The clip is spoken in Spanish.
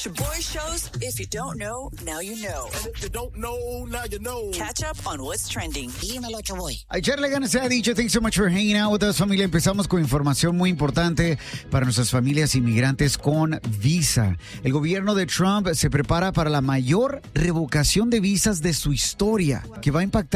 Shaboy shows, if you don't know, now you know. And if you don't know, now you know. Catch up on what's trending. Dímelo, Chaboy. A echarle ganas se ha dicho. Thanks so much for hanging out with us, familia. Empezamos con información muy importante para nuestras familias inmigrantes con visa. El gobierno de Trump se prepara para la mayor revocación de visas de su historia, que va a impactar